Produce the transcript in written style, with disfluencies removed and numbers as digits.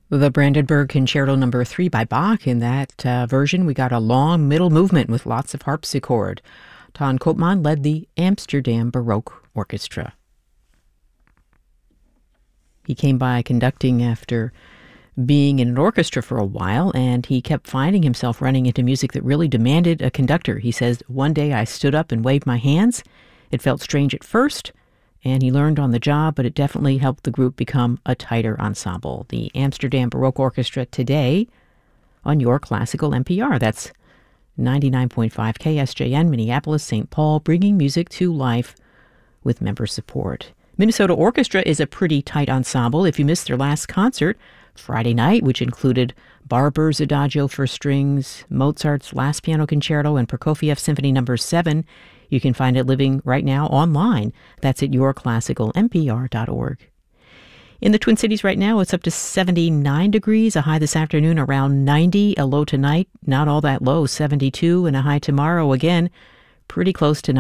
The Brandenburg Concerto No. 3 by Bach. In that version, we got a long middle movement with lots of harpsichord. Ton Koopman led the Amsterdam Baroque Orchestra. He came by conducting after being in an orchestra for a while, and he kept finding himself running into music that really demanded a conductor. He says, "One day I stood up and waved my hands. It felt strange at first, and he learned on the job, but it definitely helped the group become a tighter ensemble." The Amsterdam Baroque Orchestra today on your classical NPR. That's 99.5 KSJN, Minneapolis, St. Paul, bringing music to life with member support. Minnesota Orchestra is a pretty tight ensemble. If you missed their last concert Friday night, which included Barber's Adagio for strings, Mozart's Last Piano Concerto, and Prokofiev Symphony No. 7, you can find it living right now online. That's at yourclassicalnpr.org. In the Twin Cities right now, it's up to 79 degrees, a high this afternoon around 90, a low tonight, not all that low, 72, and a high tomorrow, again, pretty close to